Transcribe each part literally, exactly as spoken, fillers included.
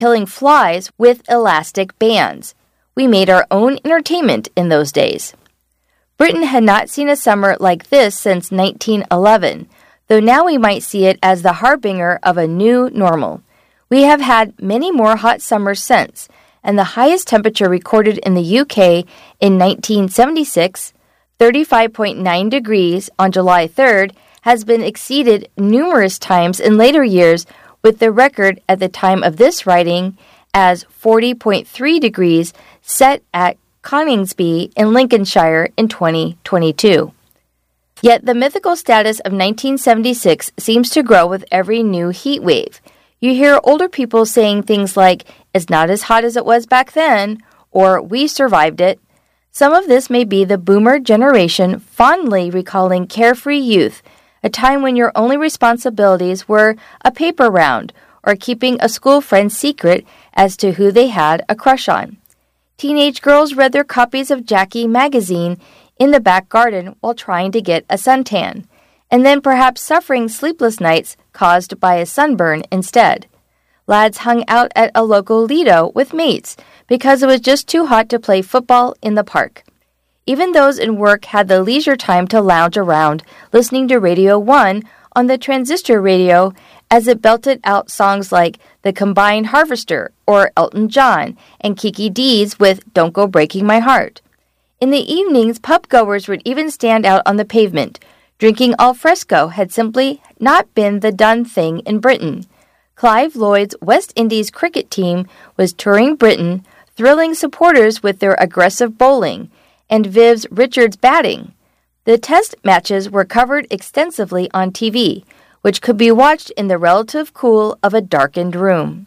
killing flies with elastic bands. We made our own entertainment in those days. Britain had not seen a summer like this since nineteen eleven, though now we might see it as the harbinger of a new normal. We have had many more hot summers since, and the highest temperature recorded in the U K in nineteen seventy-six, thirty-five point nine degrees on July third, has been exceeded numerous times in later years, with the record at the time of this writing as forty point three degrees set at Coningsby in Lincolnshire in twenty twenty-two. Yet the mythical status of nineteen seventy-six seems to grow with every new heat wave. You hear older people saying things like, "It's not as hot as it was back then," or "We survived it." Some of this may be the boomer generation fondly recalling carefree youth, a time when your only responsibilities were a paper round or keeping a school friend's secret as to who they had a crush on. Teenage girls read their copies of Jackie magazine in the back garden while trying to get a suntan, and then perhaps suffering sleepless nights caused by a sunburn instead. Lads hung out at a local Lido with mates because it was just too hot to play football in the park. Even those in work had the leisure time to lounge around, listening to Radio one on the transistor radio as it belted out songs like The Combined Harvester or Elton John and Kiki Dee's with Don't Go Breaking My Heart. In the evenings, pub-goers would even stand out on the pavement. Drinking al fresco had simply not been the done thing in Britain. Clive Lloyd's West Indies cricket team was touring Britain, thrilling supporters with their aggressive bowling, and Viv's Richards batting. The test matches were covered extensively on T V, which could be watched in the relative cool of a darkened room.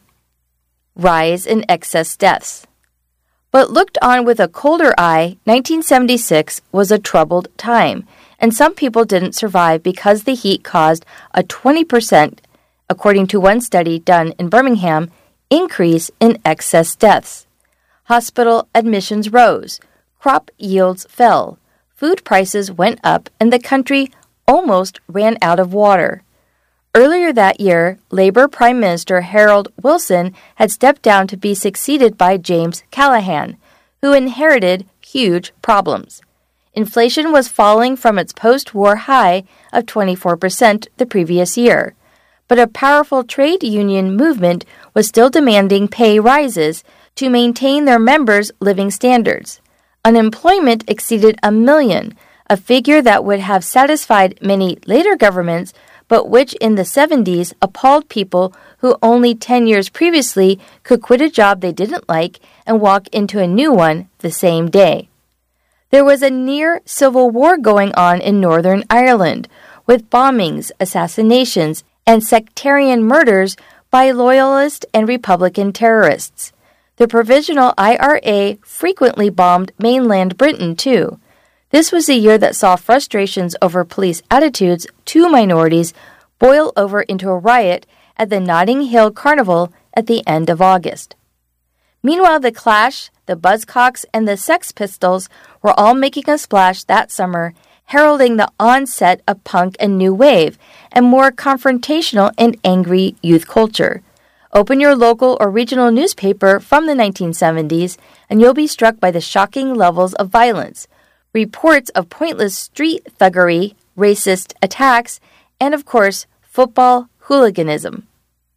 Rise in excess deaths. But looked on with a colder eye, nineteen seventy-six was a troubled time, and some people didn't survive because the heat caused a twenty percent, according to one study done in Birmingham, increase in excess deaths. Hospital admissions rose, crop yields fell, food prices went up, and the country almost ran out of water. Earlier that year, Labour Prime Minister Harold Wilson had stepped down to be succeeded by James Callaghan, who inherited huge problems. Inflation was falling from its post-war high of twenty-four percent the previous year, but a powerful trade union movement was still demanding pay rises to maintain their members' living standards. Unemployment exceeded a million, a figure that would have satisfied many later governments, but which in the seventies appalled people who only ten years previously could quit a job they didn't like and walk into a new one the same day. There was a near civil war going on in Northern Ireland, with bombings, assassinations, and sectarian murders by loyalist and Republican terrorists. The Provisional I R A frequently bombed mainland Britain, too. This was a year that saw frustrations over police attitudes to minorities boil over into a riot at the Notting Hill Carnival at the end of August. Meanwhile, the Clash, the Buzzcocks, and the Sex Pistols were all making a splash that summer, heralding the onset of punk and new wave, and more confrontational and angry youth culture. Open your local or regional newspaper from the nineteen seventies, and you'll be struck by the shocking levels of violence, reports of pointless street thuggery, racist attacks, and, of course, football hooliganism.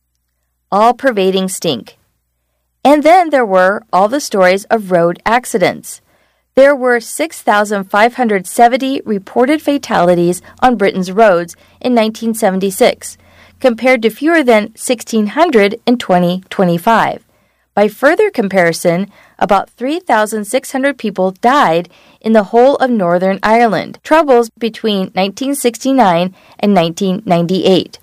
All-pervading stink. And then there were all the stories of road accidents. There were six thousand five hundred seventy reported fatalities on Britain's roads in nineteen seventy-six, compared to fewer than sixteen hundred in twenty twenty-five. By further comparison, about three thousand six hundred people died in the whole of Northern Ireland, troubles between nineteen sixty-nine and nineteen ninety-eight.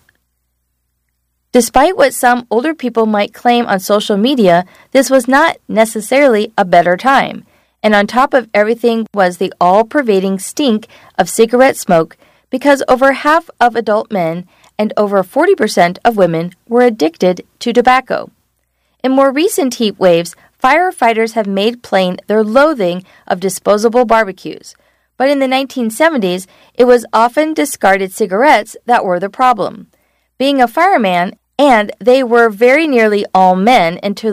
Despite what some older people might claim on social media, this was not necessarily a better time. And on top of everything was the all-pervading stink of cigarette smoke, because over half of adult men and over forty percent of women were addicted to tobacco. In more recent heat waves, firefighters have made plain their loathing of disposable barbecues. But in the nineteen seventies, it was often discarded cigarettes that were the problem. Being a fireman and they were very nearly all men until